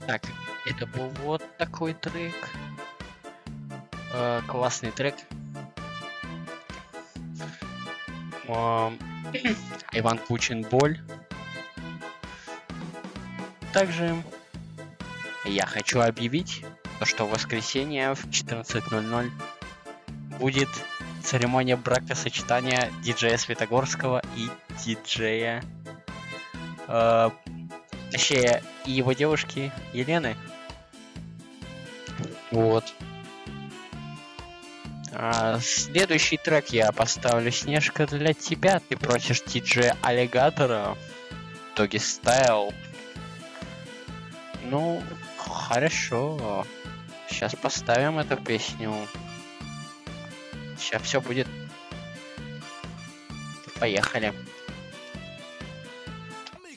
Так, это был вот такой трек. Классный трек. Иван Кучин «Боль». Также я хочу объявить, что в воскресенье в 14:00 будет церемония бракосочетания диджея Светогорского и диджея, точнее, и его девушки Елены. Вот. Следующий трек я поставлю «Снежка для тебя». Ты просишь диджея Аллигатора, Doggy Style. Ну, хорошо. Сейчас поставим эту песню. Сейчас все будет. Поехали.